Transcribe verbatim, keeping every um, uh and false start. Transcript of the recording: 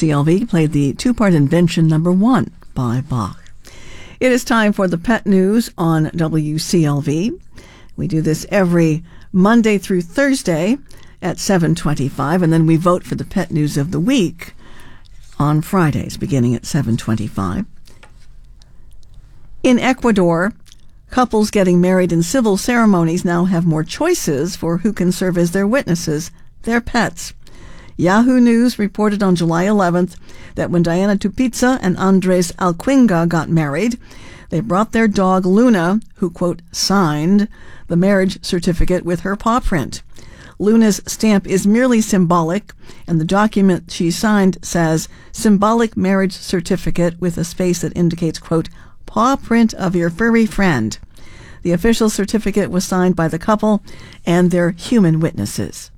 C L V played the two-part invention number one by Bach. It is time for the pet news on W C L V. We do this every Monday through Thursday at seven twenty-five, and then we vote for the pet news of the week on Fridays, beginning at seven twenty-five. In Ecuador, couples getting married in civil ceremonies now have more choices for who can serve as their witnesses, their pets. Yahoo News reported on July eleventh that when Diana Tupiza and Andres Alquinga got married, they brought their dog Luna, who, quote, signed the marriage certificate with her paw print. Luna's stamp is merely symbolic, and the document she signed says, symbolic marriage certificate with a space that indicates, quote, paw print of your furry friend. The official certificate was signed by the couple and their human witnesses.